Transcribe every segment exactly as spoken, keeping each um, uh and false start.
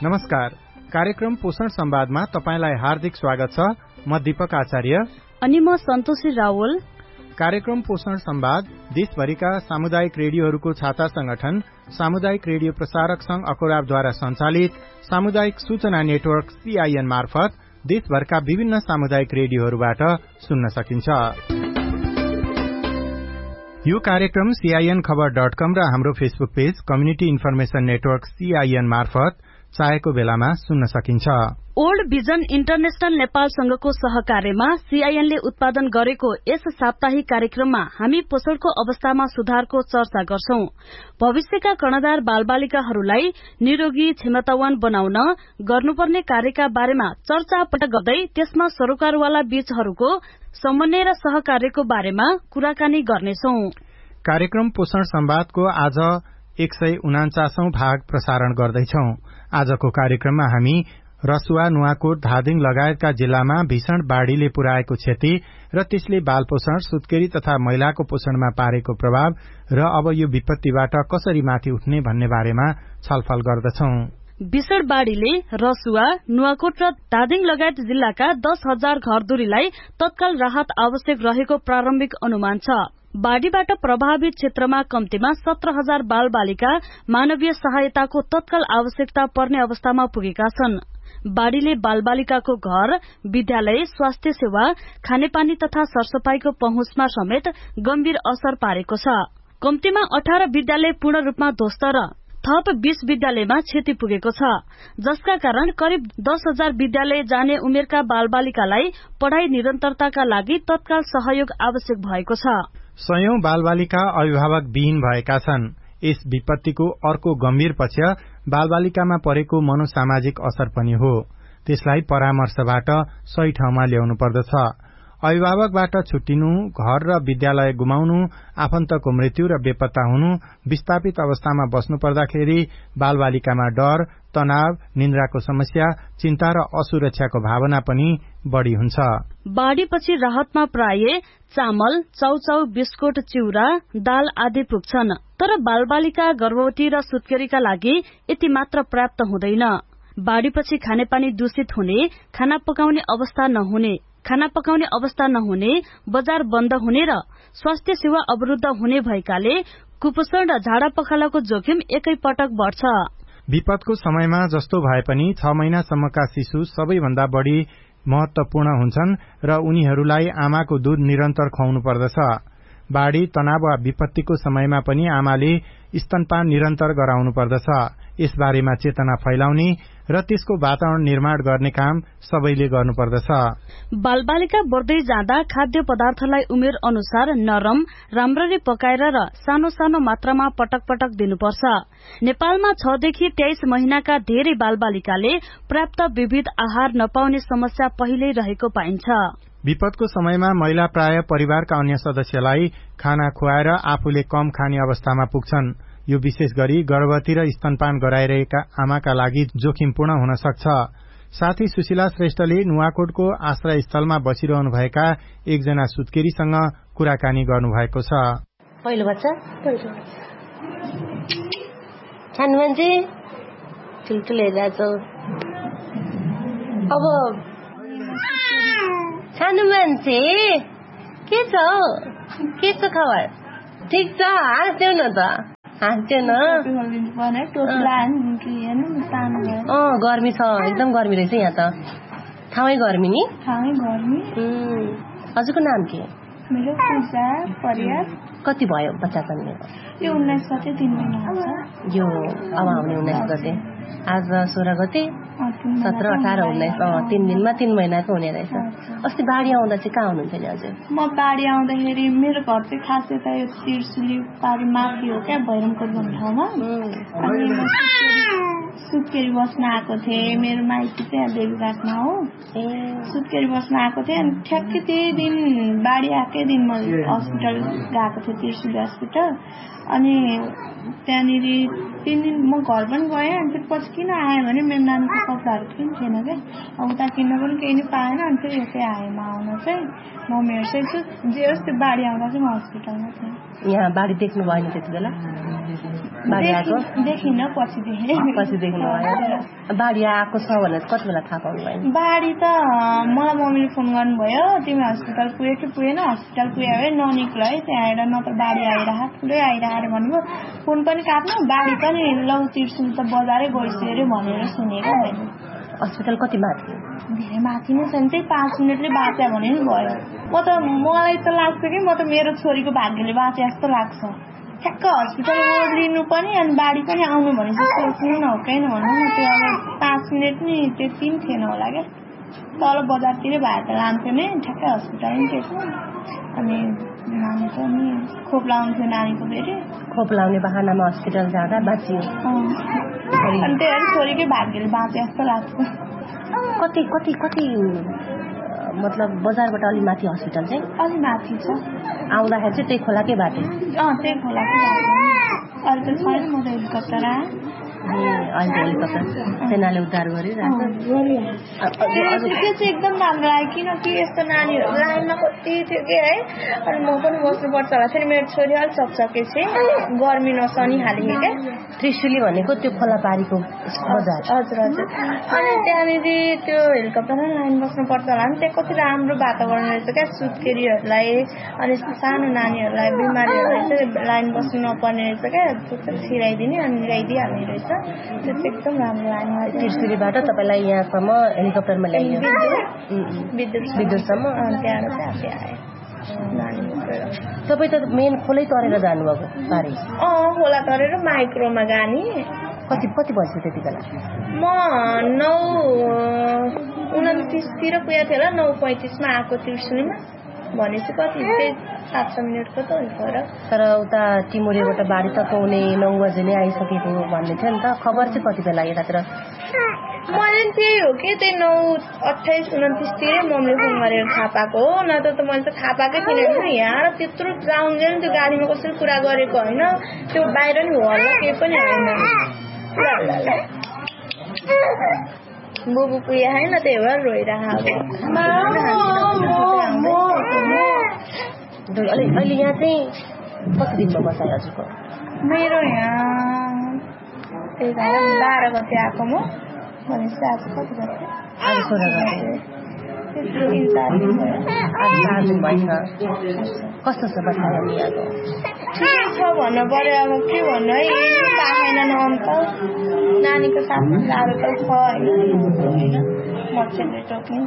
नमस्कार। कार्यक्रम पोषण संवादमा तपाईंलाई हार्दिक स्वागत छ। म दीपक आचार्य अनि म सन्तोषी रावल। कार्यक्रम पोषण संवाद देशभरिका सामुदायिक रेडियोहरूको छाता संगठन सामुदायिक रेडियो प्रसारक संघ अकोराबद्वारा संचालित सामुदायिक सूचना नेटवर्क सीआईएन मार्फत देशभरका विभिन्न सामुदायिक रेडियोहरूबाट सुन्न सकिन्छ। यो कार्यक्रम सीआईएन खबर डट कम र हाम्रो Facebook page community information network CIN मार्फत चाहेको बेलामा सुन्न सकिन्छ। ओल्ड भिजन इन्टरनेशनल नेपालसँगको सहकार्यमा सीआईएनले उत्पादन गरेको यस साप्ताहिक कार्यक्रममा हामी पोषणको अवस्थामा सुधारको चर्चा गर्छौं। भविष्यका कर्णधार बालबालिकाहरूलाई निरोगी क्षमतावान बनाउन गर्नुपर्ने कार्यका बारेमा चर्चा पटक गर्दै त्यसमा सरोकारवाला बीचहरूको समन्वय र सहकार्यको बारेमा कुराकानी गर्नेछौं। कार्यक्रम पोषण संवादको आज एक सय उनाचासौं भाग प्रसारण गर्दैछौं। आजको कार्यक्रममा हामी रसुवा, नुवाकोट, धादिङ लगायतका जिल्लामा भीषण बाढ़ीले पुर्याएको क्षति र त्यसले बाल पोषण, सुत्केरी तथा महिलाको पोषणमा पारेको प्रभाव र अब यो विपत्तिबाट कसरी माथि उठ्ने भन्ने बारेमा छलफल गर्दछौं। भीषण बाढ़ीले रसुवा, नुवाकोट र धादिङ लगायत जिल्लाका दस हजार घरधुरीलाई तत्काल राहत आवश्यक रहेको प्रारम्भिक अनुमान छ। बाढ़ीबाट प्रभावित क्षेत्रमा कम्तीमा सत्र हजार बाल बालिका मानवीय सहायताको तत्काल आवश्यकता पर्ने अवस्थामा पुगेका छन्। बाढ़ीले बालबालिकाको घर, विद्यालय, स्वास्थ्य सेवा, खानेपानी तथा सरसफाईको पहुँचमा समेत गम्भीर असर पारेको छ। कम्तीमा अठार विद्यालय पूर्ण रूपमा ध्वस्त र थप बीस विद्यालयमा क्षति पुगेको छ, जसका कारण करिब दस हजार विद्यालय जाने उमेरका बालबालिकालाई पढ़ाई निरन्तरताका लागि तत्काल सहयोग आवश्यक भएको छ। सयौं बालबालिका अभिभावक विहीन भएका छन्। यस विपत्तिको अर्को गम्भीर पक्ष बालबालिकामा परेको मनोसामाजिक असर पनि हो। त्यसलाई परामर्शबाट सही ठाउँमा ल्याउनु पर्दछ। अभिभावकबाट छुट्टिनु, घर र विद्यालय गुमाउनु, आफन्तको मृत्यु र बेपत्ता हुनु, विस्थापित अवस्थामा बस्नु पर्दाखेरि बालबालिकामा डर, तनाव, निन्द्राको समस्या, चिन्ता र असुरक्षाको भावना पनि बढ़ी हुन्छ। बाढ़ीपछि राहतमा प्राय चामल, चाउचाउ, बिस्कुट, चिउरा, दाल आदि पुग्छन्। तर बालबालिका, गर्भवती र सुत्केरीका लागि यति मात्र पर्याप्त हुँदैन। बाढ़ीपछि खानेपानी दूषित हुने, खाना पकाउने अवस्था नहुने, खाना पकाउने अवस्था नहुने, बजार बन्द हुने र स्वास्थ्य सेवा अवरुद्ध हुने भएकाले कुपोषण र झाडा पखालाको जोखिम एकै पटक बढ्छ। विपदको समयमा जस्तो भए पनि छ महिनासम्मका शिशु सबैभन्दा बढ़ी महत्वपूर्ण हुन्छन् र उनीहरूलाई आमाको दूध निरन्तर खुवाउनु पर्दछ। बाढ़ी, तनाव वा विपत्तिको समयमा पनि आमाले स्तनपान निरन्तर गराउनु पर्दछ। यसबारेमा चेतना फैलाउने र त्यसको वातावरण निर्माण गर्ने काम सबैले गर्नुपर्दछ। बालबालिका बढ्दै जाँदा खाद्य पदार्थलाई उमेर अनुसार नरम, राम्ररी पकाएर र सानो सानो मात्रामा पटक पटक दिनुपर्छ। नेपालमा छ देखि तेइस महिनाका धेरै बालबालिकाले पर्याप्त विविध आहार नपाउने समस्या पहिल्यै रहेको पाइन्छ। विपदको समयमा महिला प्राय परिवारका अन्य सदस्यलाई खाना खुवाएर आफूले कम खाने अवस्थामा पुग्छन्। यो विशेष गरी गर्भवती र स्तनपान गराइरहेका आमाका लागि जोखिमपूर्ण हुन सक्छ। साथी सुशीला श्रेष्ठले नुवाकोटको आश्रय स्थलमा बसिरहनुभएका एकजना सुत्केरीसँग कुराकानी गर्नुभएको छ। पहिलो बच्चा सानो मान्छे ठुल्ठुलो हेरिरहेछौ। अब सानो मान्छे के छ के छ खबर? ठिक छ, हाँस्देऊ न त, हाँस्देऊ न। अँ गर्मी छ, एकदम गर्मी रहेछ यहाँ त। ठाउँै गर्मी नि? ठाउँै गर्मी। हजुरको नाम के? मेरो पूजा परियार। कति भयो बच्चा जन्मेको? यो उन्नाइस गते तीन महिना हुन्छ। यो अब आउने उन्नाइस गते, आज सोह्र गते, सत्र अठार उन्नाइस तीन दिनमा तीन महिनाको हुने रहेछ। अस्ति बाढी आउँदा चाहिँ कहाँ हुनुहुन्थ्यो नि हजुर? म बाढी आउँदाखेरि मेरो घर चाहिँ खास यता यो तिर्सुली पारी माथि हो क्या, भैरमकोट भन्ने ठाउँमा। सुत्केरी बस्न आएको थिएँ। मेरो माइती चाहिँ देवीघाटमा हो। ए सुत्केरी बस्न आएको थिएँ। अनि ठ्याक्कै त्यही दिन बाढी आएकै दिन म हस्पिटल गएको थिएँ, तिर्सुली हस्पिटल। अनि त्यहाँनिर तीन दिन म घर पनि गएँ। अनि फेरि पछि किन आएँ भने मेरो नानीको कपडाहरू पनि थिएन क्या, अब उता किन्न पनि केही नै पाएन। अनि फेरि यतै आएँ म आउन चाहिँ। म हेर्छु जे होस् त्यो बाढी आउँदा चाहिँ म हस्पिटलमा थिएँ। यहाँ बाढी देख्नु भएन त्यति बेला? देखिन पछि देखेँ। पछि देख्नु भयो। बाढी आएको छ भनेर कति बेला थाहा पाउनु भयो? बाढी त मलाई मम्मीले फोन गर्नुभयो, तिमी हस्पिटल पुग्यो कि पुगेन, हस्पिटल पुग्यो है ननिक्लो है, त्यहाँ आएर न त बाढी आइरह ठुलै आइरह अरे भन्नुभयो। फोन पनि काट्नु, बाढी पनि लौ तिर्सुल त बजारै गइसक्यो अरे भनेर सुनेको मैले। हस्पिटल कति माथि? धेरै माथि नै छ नि, त्यही पाँच मिनटले बाँच्यो भने नि भयो। म त मलाई त लाग्छ कि म त मेरो छोरीको भाग्यले बाँचे जस्तो लाग्छ। ठ्याक्क हस्पिटल लिनु पनि अनि बाढी पनि आउनु भनेपछि सोच्नु न हो कैन भन्नु न, त्यो अब पाँच मिनट नि त्यति पनि थिएन होला क्या। तल बजारतिरै भए त लान्थ्यो नि, ठ्याक्कै हस्पिटल नि थियो। अनि नानी पनि खोप लाउँथ्यो नानीको फेरि, खोप लाउने बहानामा हस्पिटल जाँदा बाँचियो। अनि त्यही छोरीकै भाग्यले बाँचे जस्तो लाग्छ। कति कति कति मतलब बजारबाट अलि माथि हस्पिटल चाहिँ? अलि माथि छ। आउँदाखेरि चाहिँ त्यही खोलाकै बाटो? अँ त्यही खोलाकै बाटो। अहिले त छैन, म त हेलिकप्टर आएँ। अहिले त हेलिकप्टर सेनाले उद्धार गरिरहेको त्यो चाहिँ एकदम राम्रो लाग्यो, किनकि यस्तो नानीहरू लाइनमा कति थियो कि है। अनि म पनि बस्नुपर्छ होला, फेरि मेरो छोरी अलिक चकचके चाहिँ गर्मी नसनिहाल्यो क्या। त्रिशुली भनेको त्यो खोला पारीको बजार? हजुर हजुर। अनि त्यहाँनिर त्यो हेलिकप्टरमा लाइन बस्नुपर्छ होला नि, त्यहाँ कति राम्रो वातावरण रहेछ क्या, सुत्केरीहरूलाई अनि सानो नानीहरूलाई बिमारीहरूलाई चाहिँ लाइन बस्नु नपर्ने रहेछ क्या, त्यो छिराइदिने अनि मिलाइदिइहाल्ने रहेछ। त्यो चाहिँ एकदम राम्रो लाग्यो। त्रिशुलीबाट तपाईँलाई यहाँसम्म हेलिकप्टरमा ल्याइयो? विद्युत विद्युतसम्म? त्यहाँबाट चाहिँ आफै आएँ। तपाईँ त मेन खोलै तरेर जानुभएको पारी? अँ खोला तरेर माइक्रोमा जाने। कति कति बज्यो त्यति बेला? म नौ उन्तिसतिर पुगेको थियो होला, नौ पैँतिसमा आएको त्रिशुलीमा। भनेपछि कति त्यही सात सय मिनटको त हो। तर उता टिमुरेबाट बाढी त पाउने नौ बजे नै आइसकेको भन्ने थियो नि त, खबर चाहिँ कति बेला यतातिर? मैले त्यही हो कि त्यही नौ अठाइस उन्तिसतिरै मम्मीले फोन गरेर थाहा पाएको हो, न त मैले त थाहा पाएकै थिइनँ। यहाँ त्यत्रो जाउन्जेल त्यो गाडीमा कसरी कुरा गरेको होइन, त्यो बाहिर नि हो होला, केही पनि होइन। बुबु पुगे होइन, त्यही भएर रोइरहेको। अहिले यहाँ चाहिँ कति दिनमा बसाइ हजुरको? मेरो यहाँ एघार बाह्र गते आएको म, भनेपछि आज कति गते? आज सोह्र गते। तिन चार दिन भयो। आज चार दिन भएछ। कस्तो छ बसाइ अनि यहाँको? ठिकै छ भन्नु पर्यो, अब के भन्नु है, पाएन न अन्त। नानीको साथमा गाह्रो त छ होइन, मच्छरले टोक्ने।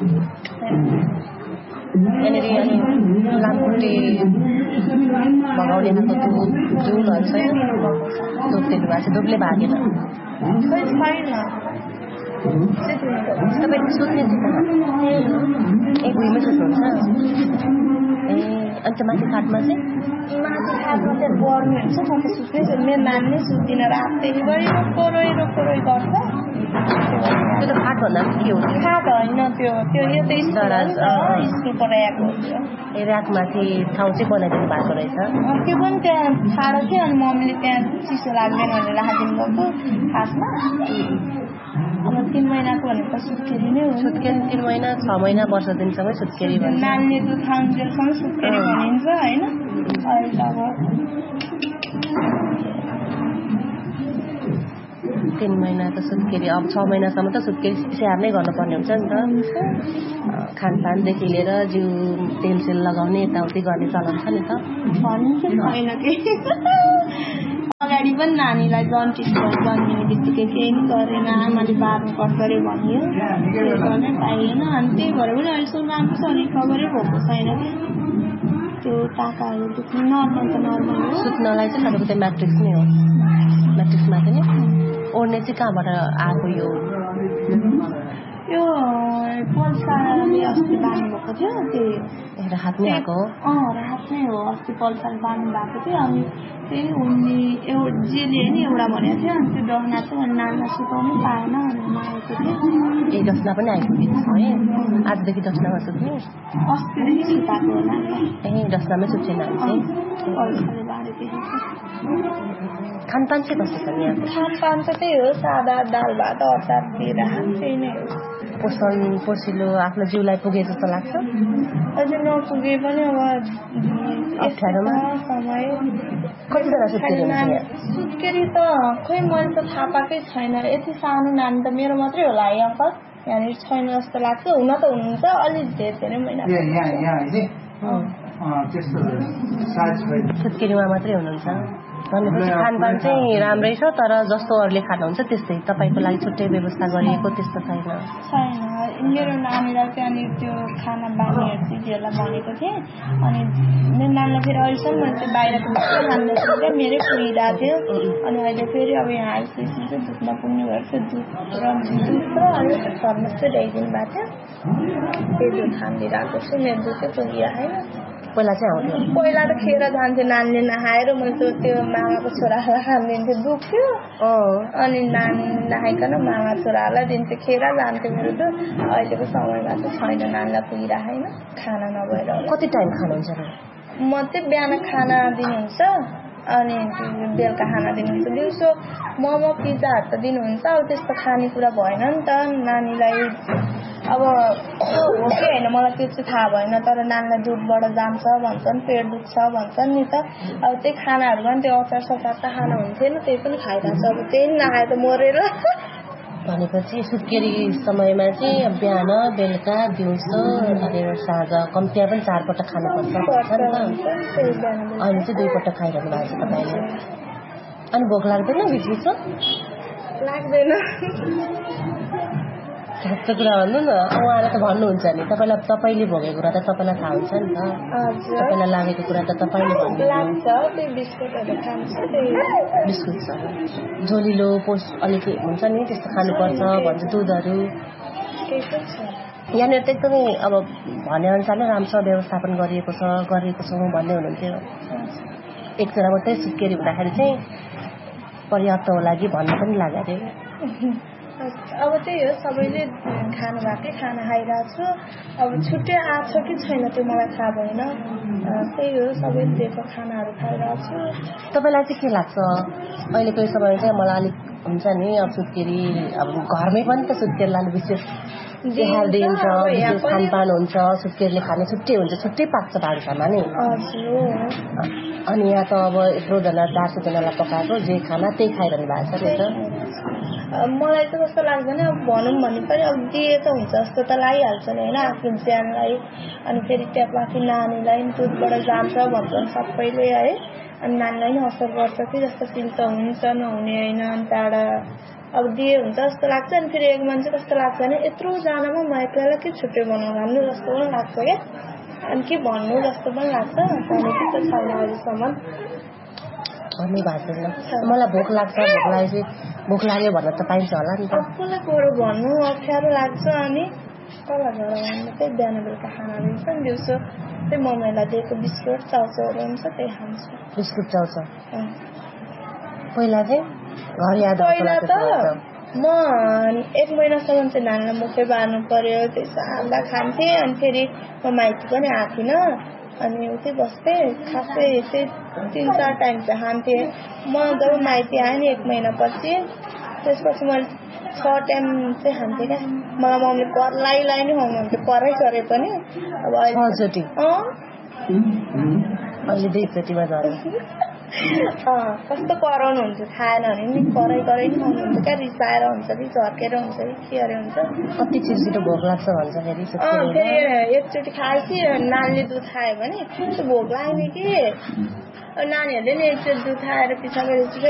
यहाँनिर अनि लामखुट्टे भगाउने खालको झुलहरू छैन? धुप्लेहरू भएको छ? धुप्ले भागेन? खै छैन। तपाईँ सुत्ने चाहिँ कहाँ? ए भुइँमै सुत्नुहुन्छ? ए अन्त माथि खाटमा चाहिँ? माथि खाटमा चाहिँ गर्मी हुन्छ, म त सुत्नै छु। मेरो नानी नै सुत्दिनँ, रातैभरि रोको रोइ रोको रोइ गर्छ। त्यो त खाट भन्दा के हो? खाट होइन, त्यो त्यो यो त स्कुलको ऱ्याक हो। ए ऱ्याकमाथि ठाउँ चाहिँ बनाइदिनु भएको रहेछ? त्यो पनि त्यहाँ छाडो थियो, अनि मम्मीले त्यहाँ चिसो लाग्दैन भनेर राखिदिनु भएको खासमा। अब तिन महिनाको भनेको सुत्केरी नै हो। सुत्केरी तिन महिना छ महिना वर्ष दिनसँगै सुत्केरी भन्छ। नानीले दुध खाउन्जेलसम्म सुत्केरी भनिन्छ होइन। अहिले अब तीन महिना त सुत्केरी, अब छ महिनासम्म त सुत्केरी स्याहार नै गर्नुपर्ने हुन्छ नि त। खानपानदेखि लिएर जिउ तेलसेल लगाउने यताउति गर्ने चलन छ नि त। भनिन्छ छैन कि अगाडि पनि नानीलाई जन्टिस जन्मिने बित्तिकै केही पनि गरेन, आमाले बार्नुपर्छ अरे भनियो, त्यो गर्नै पाइएन। अनि त्यही भएर पनि अहिलेसम्म राम्रो छ, रिकभरै भएको छैन कि त्यो टाकाहरू दुख्ने। नर्मल त नर्मल हो। सुत्नलाई चाहिँ तपाईँको त्यो म्याट्रिक्स नै हो? म्याट्रिक्समा चाहिँ नि ओढ्ने चाहिँ कहाँबाट आएको? यो यो पल्सारले अस्ति बाँध्नु भएको थियो, त्यही राहत नै आएको हो? अँ राहत नै हो। अस्ति पल्सार बाँध्नु भएको थियो, अनि त्यही उनी एउटा जेले नि एउटा भनेको थियो, अनि त्यो डहना चाहिँ अनि नानीलाई सुताउनु पाएन भनेर आएको थियो। ए डस्ना पनि आइपुगेको छ है? आजदेखि डस्नामा सुत्ने? अस्तिदेखि सुताएको हो नानीलाई। ए डस्नामै सुत्ने नानी चाहिँ? पल्सारले बाँधेदेखि। खानपान चाहिँ कस्तो छ यहाँको? खानपान त त्यही हो, सादा दाल भात अचार पिरा त्यही नै हो। पोषण पोसिलो आफ्नो जिउलाई पुगे जस्तो लाग्छ? अझै नपुगे पनि अब अप्ठ्यारोमा समय कतिजना सुत्केरी हुनुहुन्छ? सुत्केरी त खोइ मैले त थाहा पाएकै छैन। यति सानो नानी त मेरो मात्रै होला है अङ्कल, यहाँनिर छैन जस्तो लाग्छ। हुन त हुनुहुन्छ अलि धेरै धेरै महिना सुत्केरीमा मात्रै हुनुहुन्छ भनेपछि खानपान चाहिँ राम्रै छ, तर जस्तो अरूले खानुहुन्छ त्यस्तै तपाईँको लागि छुट्टै व्यवस्था गरिएको त्यस्तो छैन? छैन। मेरो नानीलाई त्यहाँनिर त्यो खाना बानीहरू दिदीहरूलाई भनेको थिएँ, अनि मेरो नानीलाई फेरि अहिलेसम्म मैले त्यो बाहिरको मात्रै खाँदैछु क्या, मेरै पुगिरहेको थियो। अनि अहिले फेरि अब यहाँ आइसकेपछि चाहिँ दुध नपुग्ने भएर त्यो दुध र दुध र अनि थर्मस चाहिँ ल्याइदिनु भएको थियो, त्यही दुध खानिदिइरहेको छु। मेरो दुध चाहिँ पुगिरहेन। पहिला चाहिँ आउँथ्यो? पहिला त खेर जान्थ्यो नानीले नखाएर, मैले त त्यो मामाको छोरालाई खानिदिन्थ्यो, दुख्थ्यो अनि नानी नखाइकन मामा छोरालाई दिन्थ्यो, खेर जान्थ्यो मेरो दुध। अहिलेको समयमा चाहिँ छैन, नानीलाई पुगिरहेन खाना नभएर। कति टाइम खानुहुन्छ? म चाहिँ बिहान खाना दिनुहुन्छ अनि बेलुका खाना दिनुहुन्छ। दिउँसो मोमो पिज्जाहरू त दिनुहुन्छ, अब त्यस्तो खानेकुरा भएन नि त नानीलाई। अब हो कि होइन मलाई त्यो चाहिँ थाहा भएन, तर नानीलाई दुधबाट जान्छ भन्छन्, पेट दुख्छ भन्छन् नि त। अब त्यही खानाहरू पनि त्यो अचार सचार त खानु हुन्थेन, त्यही पनि खाइरहेको छ। अब त्यही नखाए त मरेर। भनेपछि सुत्केरी समयमा चाहिँ बिहान बेलुका दिउँसो अनि साँझ कम्तीमा पनि चारपटक खानुपर्छ नि त। अहिले चाहिँ दुईपटक खाइरहनु भएको छ तपाईँले। अनि भोक लाग्दैन बिचबिचमा? लाग्दैन। साँच्चो कुरा भन्नु न, उहाँले त भन्नुहुन्छ नि तपाईँलाई, तपाईँले भोगेको कुरा त तपाईँलाई थाहा हुन्छ नि त, तपाईँलाई लागेको कुरा त तपाईँले भन्नुहुन्छ। बिस्कुट छ झोलिलो पोस्ट अलिक हुन्छ नि त्यस्तो खानुपर्छ भन्छ, दुधहरू यहाँनिर त एकदमै अब भनेअनुसारले राम्रो व्यवस्थापन गरिएको छ गरिएको छौँ भन्दै हुनुहुन्थ्यो। एकजना मात्रै सुत्केरी हुँदाखेरि चाहिँ पर्याप्त होला कि भन्नु पनि लाग्यो अरे। अब त्यही हो, सबैले खानु भएकै खाना खाइरहेको छु। अब छुट्टै आएको छ कि छैन त्यो मलाई थाहा भएन, त्यही हो सबैले दिएको खानाहरू खाइरहेको छु। तपाईँलाई चाहिँ के लाग्छ अहिलेको समयमा चाहिँ? मलाई अलिक हुन्छ नि अब सुत्केरी, अब घरमै पनि त सुत्केरीलाई विशेष तिहार दिन्छ, विशेष खानपान हुन्छ, सुत्केरीले खाने छुट्टै हुन्छ, छुट्टै पाक्छ भान्सामा नि। अनि यहाँ त अब यत्रोजना चार सौजनालाई पकाएको जे खाना त्यही खाइरहनु भएको छ नि त। मलाई त कस्तो लाग्दैन, अब भनौँ भने पनि अब दिए त हुन्छ जस्तो त लागिहाल्छ नि होइन, आफ्नो ज्यानलाई। अनि फेरि त्यहाँ बाँकी नानीलाई दुधबाट जान्छ भन्छन् सबैले है, अनि नानीलाई नि असर गर्छ कि जस्तो फिल त हुन्छ, नहुने होइन। अनि त्यहाँबाट अब दिए हुन्छ जस्तो लाग्छ। अनि फेरि एक मान्छे कस्तो लाग्छ भने यत्रोजनामा म एक्लैलाई के छुट्टै बनाउनु भन्नु जस्तो पनि लाग्छ क्या, अनि के भन्नु जस्तो पनि लाग्छ। भनेको त छैन अहिलेसम्म भन्नु भएको छैन। मलाई भोक लाग्छ, भोक लागेपछि भोक लाग्यो भन्न त पाइन्छ होला नि त। कसलाई गएर भन्नु अप्ठ्यारो लाग्छ, अनि कसलाई गएर भन्नु। त्यही बिहान बेलुका खाना दिन्छ नि, दिउँसो त्यही मम्मीलाई दिएको बिस्कुट चाउचाउहरू हुन्छ त्यही खान्छु। बिस्कुट चाउचाउ पहिला चाहिँ घर याद आउँछ? पहिला त म एक महिनासम्म चाहिँ नानीलाई मुखै बार्नु पर्यो, त्यही सादा खान्थेँ। अनि फेरि म माइती पनि आएको थिइनँ, अनि उतै बस्थेँ, खासै त्यही तिन चार टाइम चाहिँ खान्थेँ। म जब माइती आएँ नि एक महिनापछि, त्यसपछि मैले छ टाइम चाहिँ खान्थेँ क्या। मलाई मम्मीले कराई लाई नै खुवाउनुहुन्थ्यो, कराई गरे पनि। अब अहिले अहिले दुईचोटिमा झऱ्यो। कस्तो कराउनुहुन्थ्यो, खाएन भने नि कराई कराई नि खुवाउनुहुन्थ्यो क्या, रिसाएर हुन्छ कि झर्केर हुन्छ कि के अरे हुन्छ। कति छिटो भोक लाग्छ भन्छ फेरि। फेरि एकचोटि खाएपछि नानीले दुध खायो भने त्यो भोक लाग्ने कि, नानीहरूले नि एकचोटि दुध खाएर पिछा गरेपछि